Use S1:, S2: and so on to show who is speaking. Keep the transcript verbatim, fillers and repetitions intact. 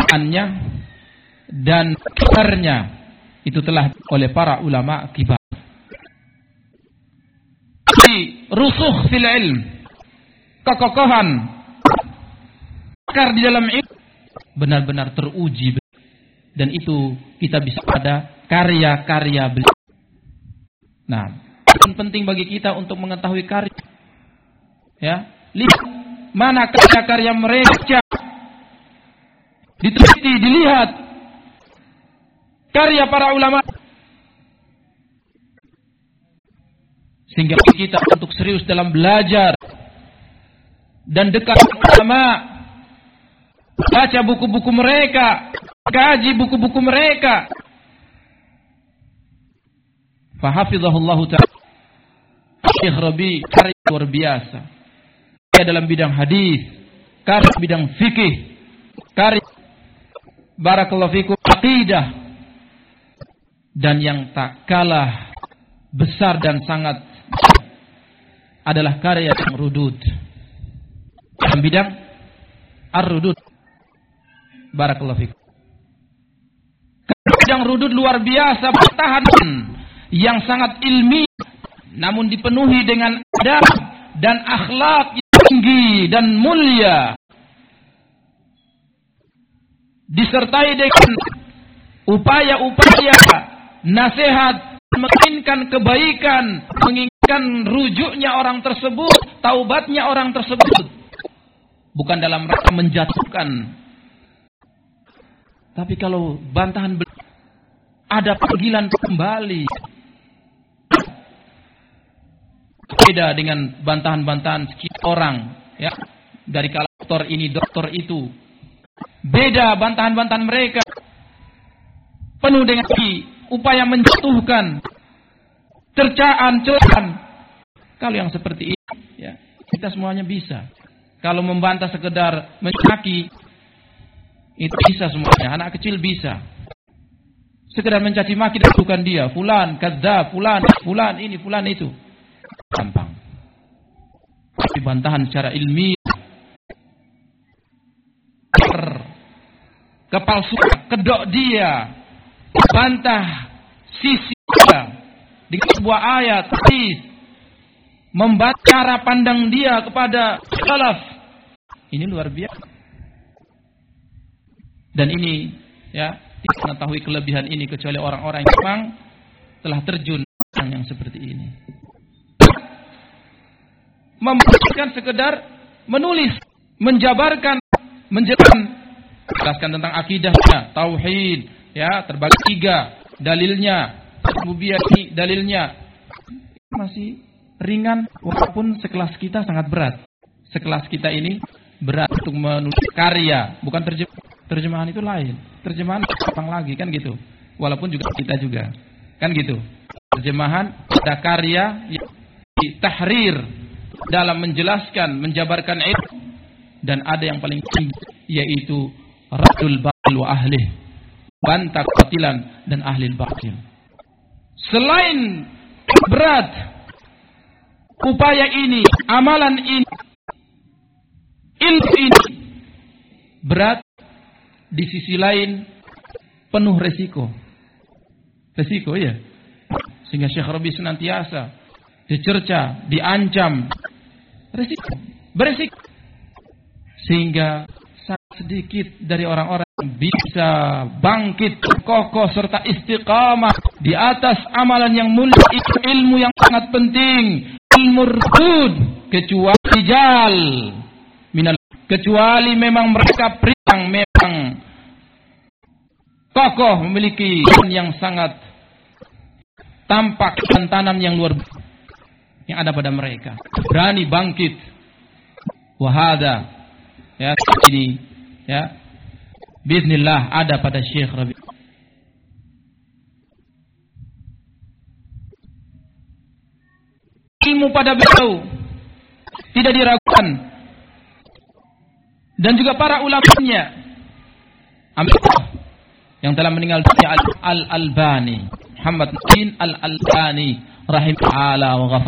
S1: keutamaannya dan besarnya itu telah oleh para ulama kibar. Rusukh fil ilm, kekokohan akar di dalam ilmu benar-benar teruji, dan itu kita bisa pada karya-karya beliau. Nah, penting bagi kita untuk mengetahui karya. Ya, lihat mana karya-karya mereka, diteliti, dilihat karya para ulama, sehingga kita untuk serius dalam belajar dan dekat sama, baca buku-buku mereka, kaji buku-buku mereka. Fahafizahullahu ta'ala. Syekh Rabi karya luar biasa. Karya dalam bidang hadis, karya bidang fikih, karya barakallahu fikum aqidah, dan yang tak kalah besar dan sangat adalah karya yang rudud dalam bidang ar-rudud. Barakallahu fikum. Bidang rudud luar biasa, bertahan yang sangat ilmi, namun dipenuhi dengan adab dan akhlak yang tinggi dan mulia, disertai dengan upaya-upaya nasihat, menginginkan kebaikan, menginginkan rujuknya orang tersebut, taubatnya orang tersebut, bukan dalam rangka menjatuhkan. Tapi kalau bantahan ada panggilan kembali, beda dengan bantahan-bantahan sekian orang, ya, dari kalangan dokter ini, dokter itu. Beda bantahan-bantahan mereka, penuh dengan upaya menjatuhkan, cercaan, celaan. Kalau yang seperti ini, ya, kita semuanya bisa. Kalau membantah sekedar mencaci, itu bisa semuanya. Anak kecil bisa. Sekedar mencaci maki dan bukan dia, fulan, kadzdzab, fulan, fulan ini, fulan itu. Gampang. Tapi bantahan secara ilmiah, kepalsuan, kedok dia, bantah sisi dia dengan sebuah ayat, hadis, membaca cara pandang dia kepada salaf. Ini luar biasa. Dan ini, ya, tidak mengetahui kelebihan ini kecuali orang-orang yang memang telah terjun yang seperti ini. Membacakan sekedar menulis, menjabarkan, menjelaskan, menjelaskan tentang akidahnya, tauhid, ya, terbagi tiga, dalilnya, rububiyah ini dalilnya, masih ringan, walaupun sekelas kita sangat berat. Sekelas kita ini berat untuk menulis karya, bukan terjemahan. Terjemahan itu lain, terjemahan gampang lagi, kan gitu. Walaupun juga kita juga, kan gitu. Terjemahan ada karya yang ditahrir dalam menjelaskan, menjabarkan ilmu, dan ada yang paling tinggi yaitu radul batil wa ahlih, bantah kebatilan dan ahli batil. Selain berat upaya ini, amalan ini, ilmu ini berat, di sisi lain penuh resiko. Resiko, ya. Sehingga Syekh Rabi senantiasa dicerca, diancam. Resiko, beresiko. Sehingga sangat sedikit dari orang-orang yang bisa bangkit, kokoh serta istiqamah di atas amalan yang mulia, ilmu yang sangat penting, ilmu rudud, kecuali rijal minal, kecuali memang mereka pria yang memang kokoh, memiliki yang sangat tampak, tanam yang luar biasa yang ada pada mereka, berani bangkit. Wahada, ya, ini, ya, bismillah ada pada Syekh Rabi. Ilmu pada beliau tidak diragukan, dan juga para ulamanya. Ambil yang telah meninggal dunia, Al-Albani, Muhammad bin Al-Albani rahimahullah wa ghafar.